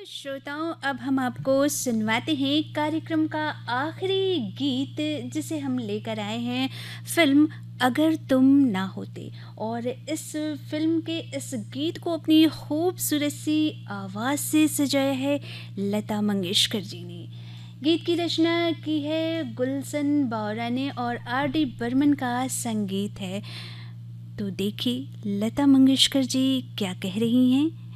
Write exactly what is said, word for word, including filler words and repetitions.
श्रोताओं, अब हम आपको सुनवाते हैं कार्यक्रम का आखिरी गीत, जिसे हम लेकर आए हैं फिल्म अगर तुम ना होते। और इस फिल्म के इस गीत को अपनी खूबसूरत सी आवाज़ से सजाया है लता मंगेशकर जी ने। गीत की रचना की है गुलशन बावरा ने और आर डी बर्मन का संगीत है। तो देखिए लता मंगेशकर जी क्या कह रही हैं।